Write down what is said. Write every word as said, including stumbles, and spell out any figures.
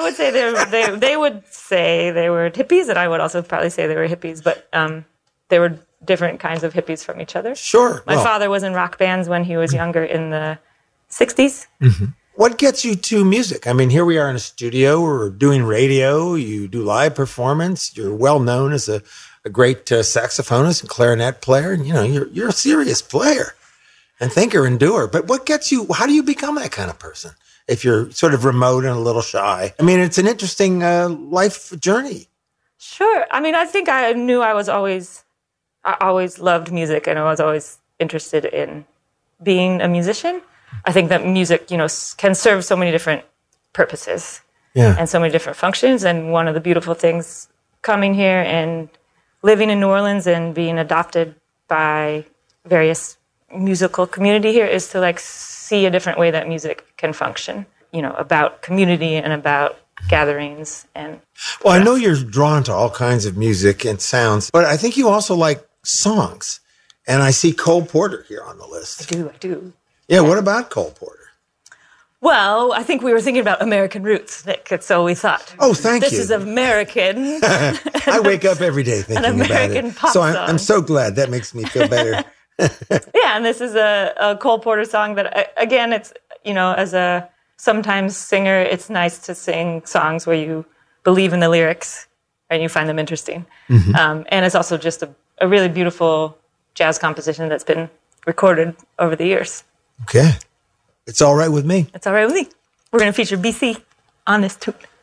would say they they they would say they were hippies, and I would also probably say they were hippies, but um, they were different kinds of hippies from each other. Sure. My well, father was in rock bands when he was younger in the sixties. Mm-hmm. What gets you to music? I mean, here we are in a studio. We're doing radio. You do live performance. You're well known as a, a great uh, saxophonist and clarinet player. And, you know, you're you're a serious player and thinker and doer. But what gets you? How do you become that kind of person if you're sort of remote and a little shy? I mean, it's an interesting uh, life journey. Sure. I mean, I think I knew I was always, I always loved music, and I was always interested in being a musician. I think that music, you know, can serve so many different purposes yeah. and so many different functions. And one of the beautiful things coming here and living in New Orleans and being adopted by various musical community here is to like see a different way that music can function, you know, about community and about gatherings. And well, I know you're drawn to all kinds of music and sounds, but I think you also like songs. And I see Cole Porter here on the list. I do, I do. Yeah, what about Cole Porter? Well, I think we were thinking about American roots, Nick. So we thought. Oh, thank this you. This is American. I wake up every day thinking an American about it. Pop so I'm, song. I'm so glad. That makes me feel better. Yeah, and this is a, a Cole Porter song that, again, it's, you know, as a sometimes singer, it's nice to sing songs where you believe in the lyrics and you find them interesting. Mm-hmm. Um, and it's also just a, a really beautiful jazz composition that's been recorded over the years. Okay. It's all right with me. It's all right with me. We're going to feature B C on this tune.